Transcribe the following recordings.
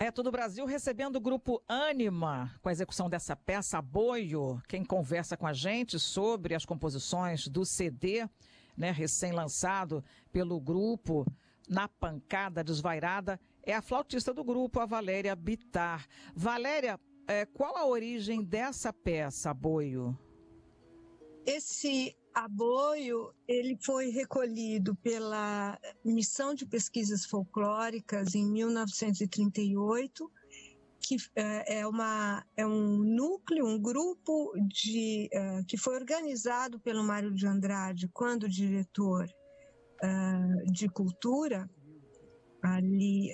Todo o Brasil recebendo o grupo Ânima com a execução dessa peça, Aboio. Quem conversa com a gente sobre as composições do CD, né, recém-lançado pelo grupo Na Pancada Desvairada, é a flautista do grupo, a Valéria Bittar. Valéria, qual a origem dessa peça, Aboio? Esse Aboio, ele foi recolhido pela Missão de Pesquisas Folclóricas em 1938, que é um núcleo, um grupo que foi organizado pelo Mário de Andrade quando diretor de cultura, ali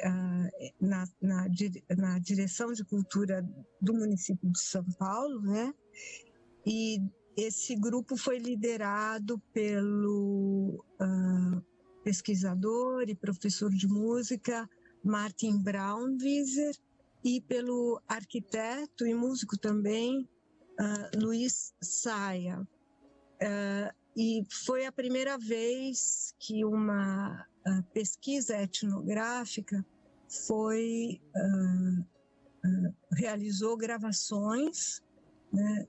na direção de cultura do município de São Paulo, né? E esse grupo foi liderado pelo pesquisador e professor de música Martin Braunwieser e pelo arquiteto e músico também Luiz Saia. E foi a primeira vez que uma pesquisa etnográfica realizou gravações, né,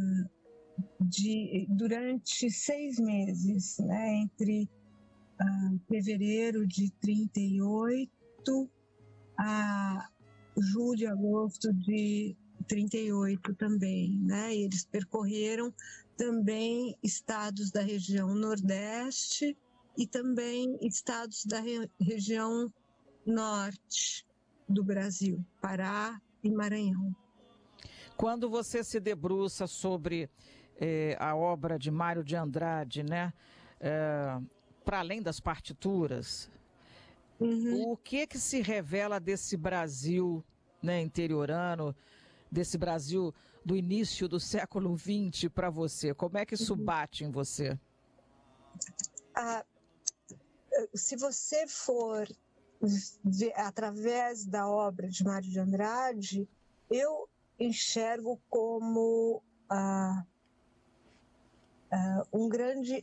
durante 6 meses, né, entre fevereiro de 38 a julho e agosto de 38 também, né? E eles percorreram também estados da região Nordeste e também estados da região Norte do Brasil, Pará e Maranhão. Quando você se debruça sobre a obra de Mário de Andrade, né, para além das partituras, o que se revela desse Brasil, né, interiorano, desse Brasil do início do século XX para você? Como é que isso bate em você? Se você for ver através da obra de Mário de Andrade, eu enxergo como um grande